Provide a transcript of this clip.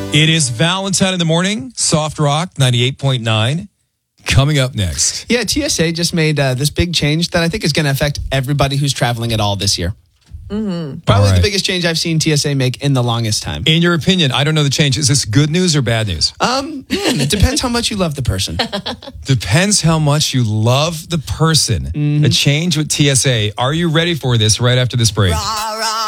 It is Valentine in the morning, Soft Rock 98.9. Coming up next. Yeah, TSA just made this big change that I think is going to affect everybody who's traveling at all this year. Probably the biggest change I've seen TSA make in the longest time. In your opinion, I don't know the change. Is this good news or bad news? It depends how much you love the person. Depends how much you love the person. A change with TSA. Are you ready for this right after this break?